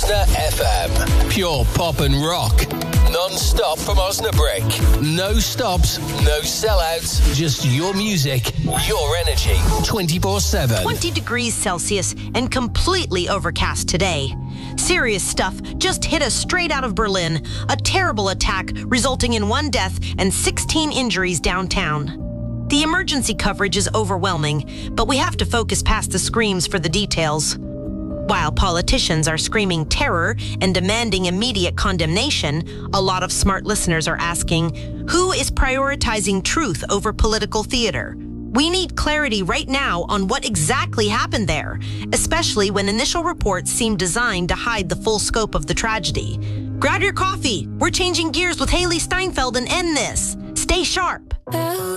Osna FM. Pure pop and rock. Non-stop from Osnabrück. No stops, no sellouts. Just your music, your energy. 24/7. 20 degrees Celsius and completely overcast today. Serious stuff just hit us straight out of Berlin. A terrible attack resulting in 1 death and 16 injuries downtown. The emergency coverage is overwhelming, but we have to focus past the screams for the details. While politicians are screaming terror and demanding immediate condemnation, a lot of smart listeners are asking, who is prioritizing truth over political theater? We need clarity right now on what exactly happened there, especially when initial reports seem designed to hide the full scope of the tragedy. Grab your coffee. We're changing gears with Haley Steinfeld and end this. Stay sharp.